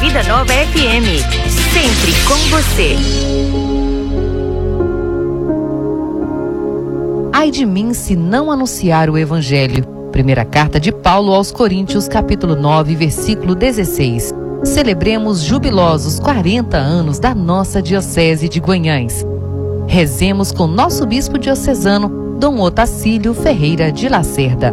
Vida Nova FM, sempre com você. Ai de mim se não anunciar o Evangelho. Primeira carta de Paulo aos Coríntios, capítulo 9, versículo 16. Celebremos jubilosos 40 anos da nossa Diocese de Guanhães. Rezemos com nosso bispo diocesano, Dom Otacílio Ferreira de Lacerda.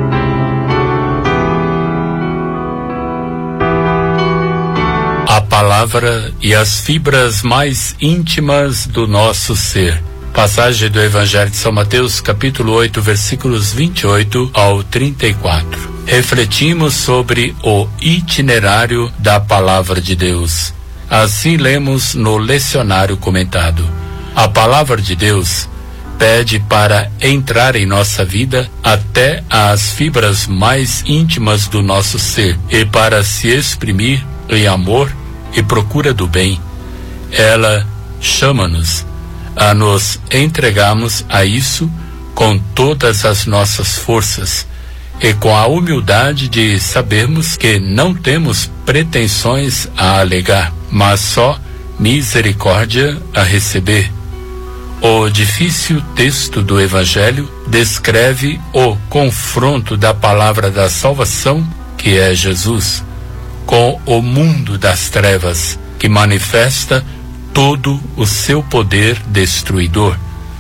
A palavra e as fibras mais íntimas do nosso ser. Passagem do Evangelho de São Mateus, capítulo 8, versículos 28 ao 34. Refletimos sobre o itinerário da palavra de Deus. Assim lemos no lecionário comentado. A palavra de Deus pede para entrar em nossa vida até as fibras mais íntimas do nosso ser e para se exprimir em amor e procura do bem. Ela chama-nos a nos entregarmos a isso com todas as nossas forças e com a humildade de sabermos que não temos pretensões a alegar, mas só misericórdia a receber. O difícil texto do Evangelho descreve o confronto da palavra da salvação, que é Jesus, com o mundo das trevas, que manifesta todo o seu poder destruidor.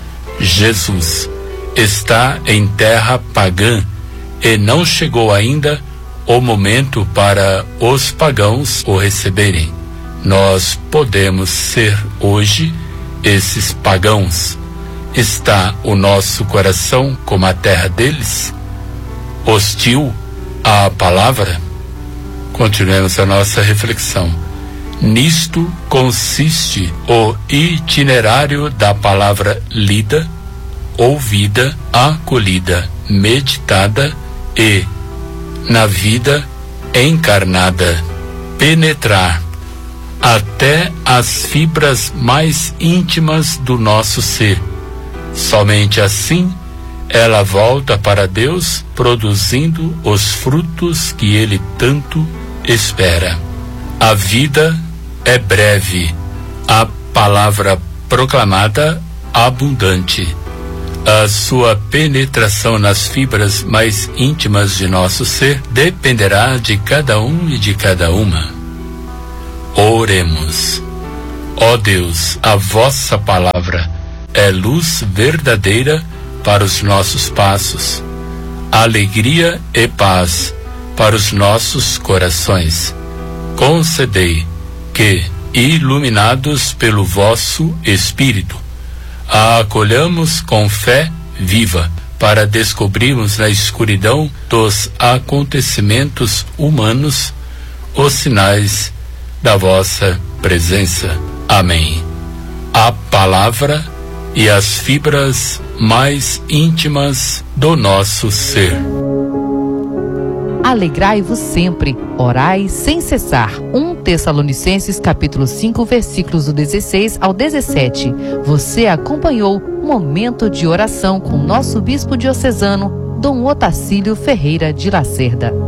Jesus está em terra pagã e não chegou ainda o momento para os pagãos o receberem. Nós podemos ser hoje esses pagãos. Está o nosso coração como a terra deles, hostil à palavra? Continuemos a nossa reflexão. Nisto consiste o itinerário da palavra lida, ouvida, acolhida, meditada e, na vida encarnada, penetrar até as fibras mais íntimas do nosso ser. Somente assim ela volta para Deus, produzindo os frutos que Ele tanto espera. A vida é breve, a palavra proclamada abundante. A sua penetração nas fibras mais íntimas de nosso ser dependerá de cada um e de cada uma. Oremos. Ó Deus, a vossa palavra é luz verdadeira para os nossos passos, alegria e paz para os nossos corações. Concedei que, iluminados pelo vosso Espírito, a acolhamos com fé viva para descobrirmos na escuridão dos acontecimentos humanos os sinais da vossa presença. Amém. A palavra e as fibras mais íntimas do nosso ser. Alegrai-vos sempre, orai sem cessar. 1 Tessalonicenses capítulo 5, versículos do 16 ao 17. Você acompanhou Momento de Oração com nosso bispo diocesano, Dom Otacílio Ferreira de Lacerda.